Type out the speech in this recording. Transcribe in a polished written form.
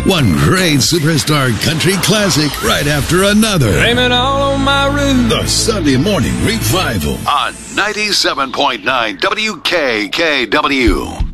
One great superstar country classic right after another. Blame it all on my roots. The Sunday Morning Revival on 97.9 WKKW.